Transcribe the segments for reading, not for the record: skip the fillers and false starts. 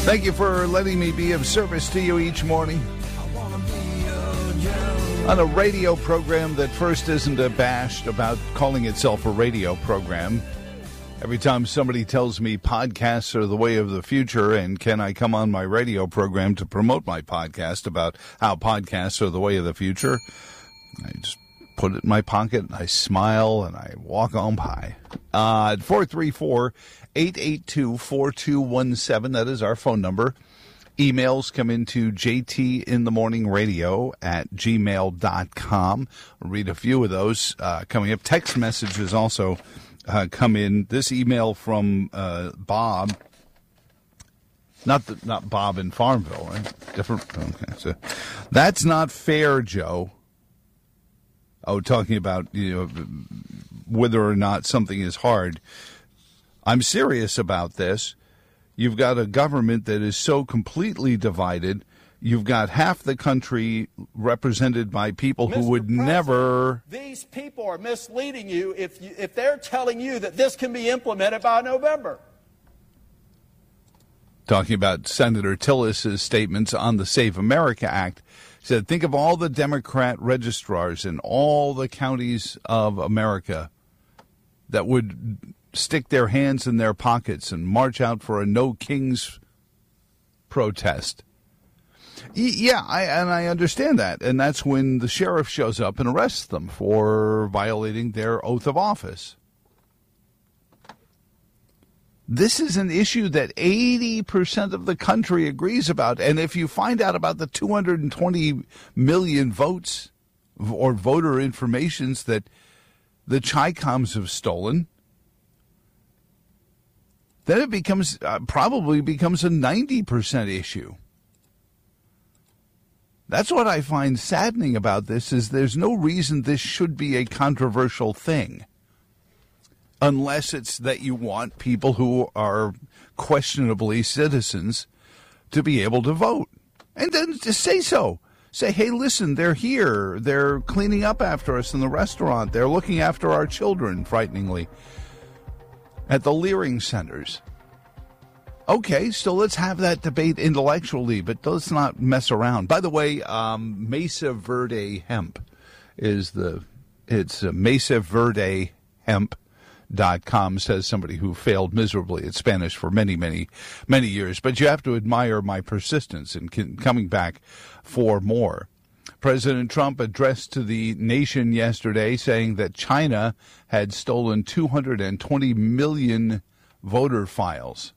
Thank you for letting me be of service to you each morning on a radio program that first isn't abashed about calling itself a radio program. Every time somebody tells me podcasts are the way of the future and can I come on my radio program to promote my podcast about how podcasts are the way of the future, I just put it in my pocket, and I smile, and I walk on by. 434-882-4217, that is our phone number. Emails come into jtinthemorningradio@gmail.com. I'll read a few of those coming up. Text messages also come in. This email from Bob, not Bob in Farmville, right? Different. Okay, so that's not fair, Joe. Oh, talking about whether or not something is hard. I'm serious about this. You've got a government that is so completely divided. You've got half the country represented by people who would never. These people are misleading you if they're telling you that this can be implemented by November. Talking about Senator Tillis's statements on the Save America Act. He said, think of all the Democrat registrars in all the counties of America that would stick their hands in their pockets and march out for a No Kings protest. Yeah, I understand that. And that's when the sheriff shows up and arrests them for violating their oath of office. This is an issue that 80% of the country agrees about. And if you find out about the 220 million votes or voter informations that the Chi-Coms have stolen, then it becomes probably becomes a 90% issue. That's what I find saddening about this, is there's no reason this should be a controversial thing. Unless it's that you want people who are questionably citizens to be able to vote. And then just say so. Say, hey, listen, they're here. They're cleaning up after us in the restaurant. They're looking after our children, frighteningly, at the Leering centers. Okay, so let's have that debate intellectually, but let's not mess around. By the way, Mesa Verde Hemp is it's Mesa Verde Hemp.com, says somebody who failed miserably at Spanish for many, many, many years. But you have to admire my persistence in coming back for more. President Trump addressed to the nation yesterday saying that China had stolen 220 million voter files.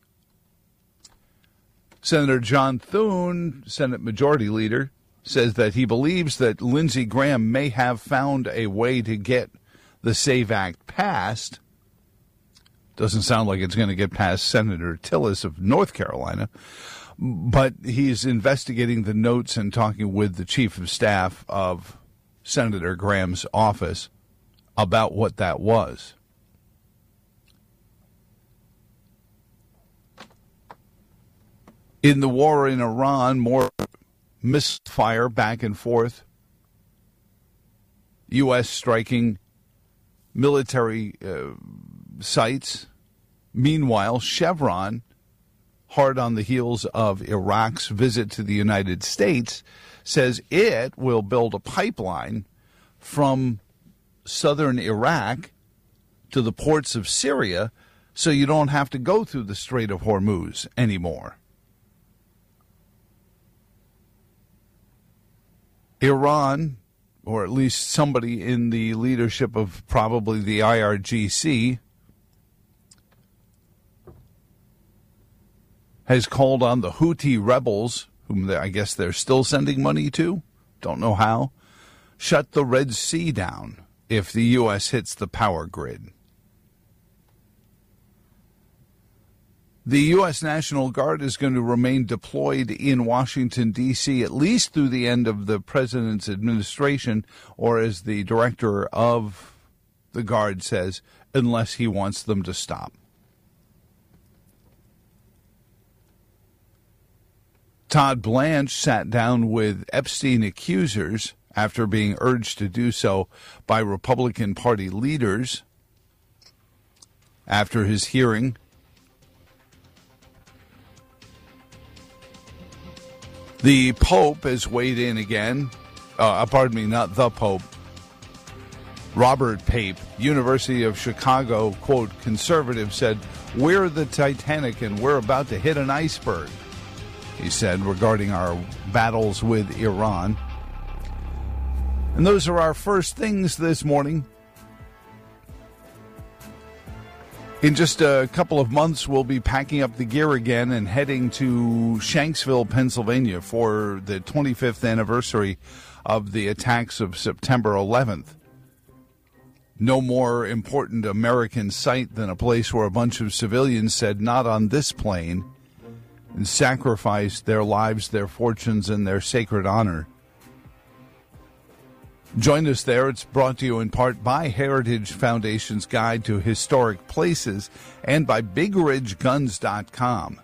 Senator John Thune, Senate Majority Leader, says that he believes that Lindsey Graham may have found a way to get the SAVE Act passed. Doesn't sound like it's going to get past Senator Tillis of North Carolina, but he's investigating the notes and talking with the chief of staff of Senator Graham's office about what that was. In the war in Iran, more misfire back and forth. U.S. striking military sites. Meanwhile, Chevron, hard on the heels of Iraq's visit to the United States, says it will build a pipeline from southern Iraq to the ports of Syria so you don't have to go through the Strait of Hormuz anymore. Iran, or at least somebody in the leadership of probably the IRGC, has called on the Houthi rebels, whom I guess they're still sending money to, don't know how, shut the Red Sea down if the U.S. hits the power grid. The U.S. National Guard is going to remain deployed in Washington, D.C., at least through the end of the president's administration, or as the director of the Guard says, unless he wants them to stop. Todd Blanche sat down with Epstein accusers after being urged to do so by Republican Party leaders after his hearing. The Pope has weighed in again. Pardon me, not the Pope. Robert Pape, University of Chicago, quote, conservative, said, "We're the Titanic and we're about to hit an iceberg," he said, regarding our battles with Iran. And those are our first things this morning. In just a couple of months, we'll be packing up the gear again and heading to Shanksville, Pennsylvania for the 25th anniversary of the attacks of September 11th. No more important American site than a place where a bunch of civilians said, "Not on this plane," and sacrificed their lives, their fortunes, and their sacred honor. Join us there. It's brought to you in part by Heritage Foundation's Guide to Historic Places and by BigRidgeGuns.com.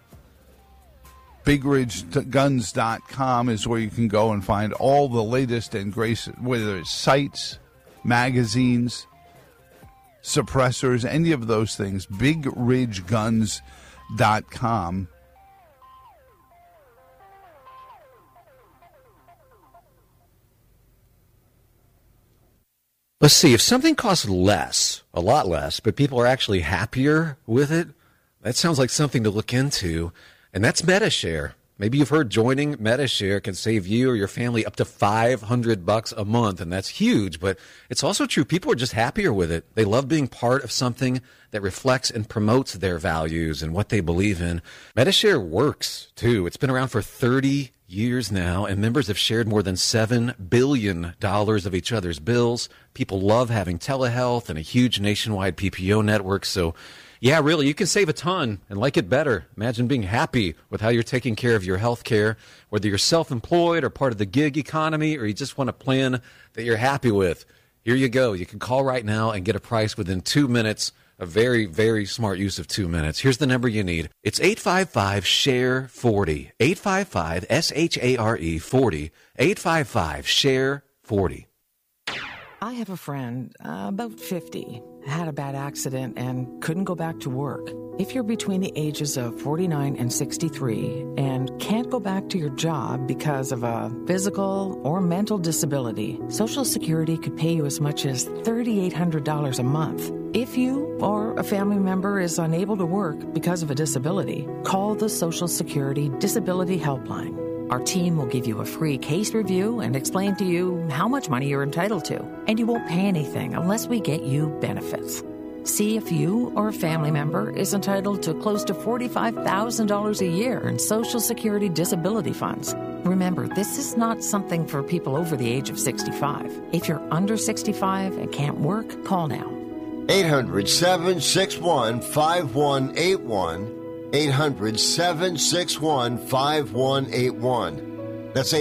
BigRidgeGuns.com is where you can go and find all the latest and greatest, whether it's sites, magazines, suppressors, any of those things. BigRidgeGuns.com. Let's see, if something costs less, a lot less, but people are actually happier with it, that sounds like something to look into, and that's Medi-Share. Maybe you've heard joining Medi-Share can save you or your family up to $500 a month, and that's huge, but it's also true. People are just happier with it. They love being part of something that reflects and promotes their values and what they believe in. Medi-Share works, too. It's been around for 30 years now, and members have shared more than $7 billion of each other's bills. People love having telehealth and a huge nationwide PPO network, so yeah, really, you can save a ton and like it better. Imagine being happy with how you're taking care of your health care, whether you're self-employed or part of the gig economy, or you just want a plan that you're happy with. Here you go. You can call right now and get a price within 2 minutes. A very, very smart use of 2 minutes. Here's the number you need. It's 855-SHARE-40. 855-SHARE-40. 855-SHARE-40. I have a friend, about 50, had a bad accident and couldn't go back to work. If you're between the ages of 49 and 63 and can't go back to your job because of a physical or mental disability, Social Security could pay you as much as $3,800 a month. If you or a family member is unable to work because of a disability, call the Social Security Disability Helpline. Our team will give you a free case review and explain to you how much money you're entitled to. And you won't pay anything unless we get you benefits. See if you or a family member is entitled to close to $45,000 a year in Social Security disability funds. Remember, this is not something for people over the age of 65. If you're under 65 and can't work, call now. 800-761-5181. 800-761-5181. That's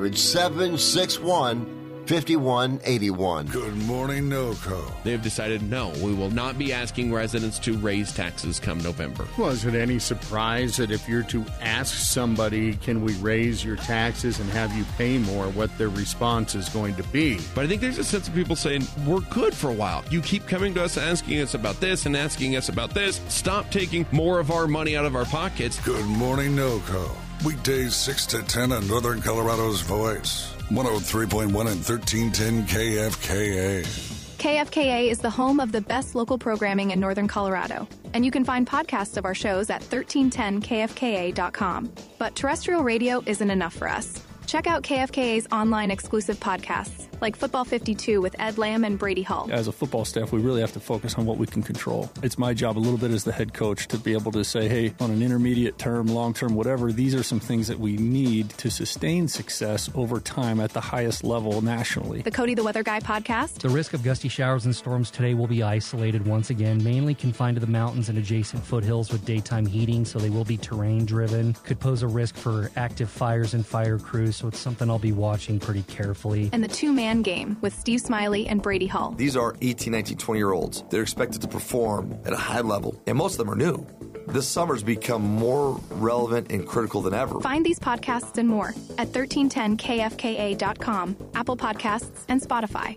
800-761-5181. Good morning, NOCO. They've decided no, we will not be asking residents to raise taxes come November. Well, is it any surprise that if you're to ask somebody, can we raise your taxes and have you pay more, what their response is going to be? But I think there's a sense of people saying, we're good for a while. You keep coming to us asking us about this and asking us about this. Stop taking more of our money out of our pockets. Good morning, NOCO. Weekdays 6 to 10 on Northern Colorado's Voice. 103.1 and 1310 KFKA. KFKA is the home of the best local programming in Northern Colorado, and you can find podcasts of our shows at 1310kfka.com. But terrestrial radio isn't enough for us. Check out KFKA's online exclusive podcasts, like Football 52 with Ed Lamb and Brady Hall. As a football staff, we really have to focus on what we can control. It's my job a little bit as the head coach to be able to say, hey, on an intermediate term, long term, whatever, these are some things that we need to sustain success over time at the highest level nationally. The Cody the Weather Guy podcast. The risk of gusty showers and storms today will be isolated once again, mainly confined to the mountains and adjacent foothills with daytime heating, so they will be terrain driven. Could pose a risk for active fires and fire crews, so it's something I'll be watching pretty carefully. And the two-man game with Steve Smiley and Brady Hall. These are 18, 19, 20-year-olds. They're expected to perform at a high level, and most of them are new. This summer's become more relevant and critical than ever. Find these podcasts and more at 1310kfka.com, Apple Podcasts, and Spotify.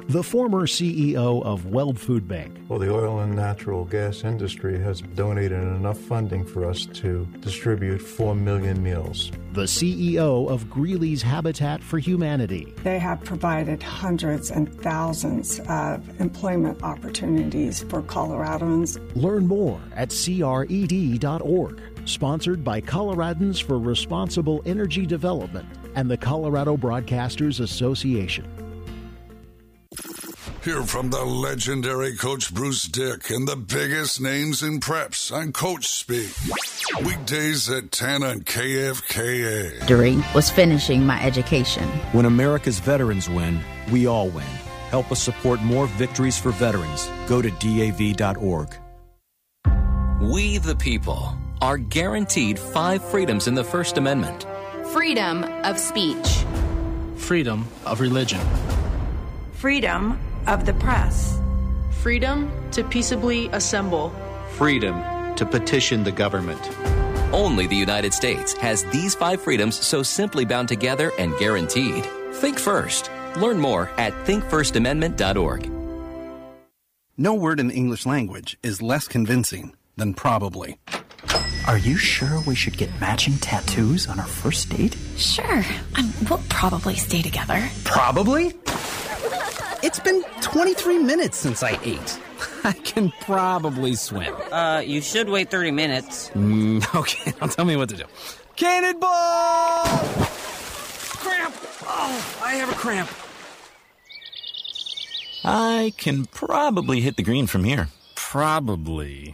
the former CEO of Weld Food Bank. Well, the oil and natural gas industry has donated enough funding for us to distribute 4 million meals. The CEO of Greeley's Habitat for Humanity. They have provided hundreds and thousands of employment opportunities for Coloradans. Learn more at cred.org. Sponsored by Coloradans for Responsible Energy Development and the Colorado Broadcasters Association. Hear from the legendary Coach Bruce Dick and the biggest names in preps on Coach Speak. Weekdays at 10 on KFKA. During was finishing my education. When America's veterans win, we all win. Help us support more victories for veterans. Go to DAV.org. We the people are guaranteed 5 freedoms in the First Amendment. Freedom of speech. Freedom of religion. Freedom of the press. Freedom to peaceably assemble. Freedom to petition the government. Only the United States has these 5 freedoms so simply bound together and guaranteed. Think first. Learn more at thinkfirstamendment.org. No word in the English language is less convincing than probably. Are you sure we should get matching tattoos on our first date? Sure. We'll probably stay together. Probably? It's been 23 minutes since I ate. I can probably swim. You should wait 30 minutes. Okay, now tell me what to do. Cannonball! Cramp! Oh, I have a cramp. I can probably hit the green from here. Probably.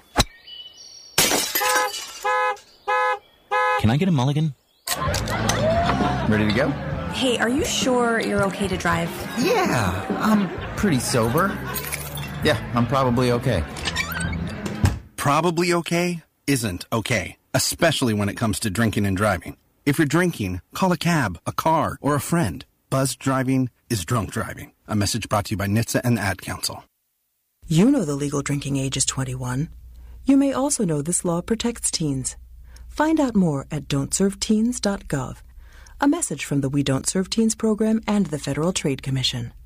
Can I get a mulligan? Ready to go? Hey, are you sure you're okay to drive? Yeah, I'm pretty sober. Yeah, I'm probably okay. Probably okay isn't okay, especially when it comes to drinking and driving. If you're drinking, call a cab, a car, or a friend. Buzzed driving is drunk driving. A message brought to you by NHTSA and the Ad Council. You know the legal drinking age is 21. You may also know this law protects teens. Find out more at don'tserveteens.gov. A message from the We Don't Serve Teens program and the Federal Trade Commission.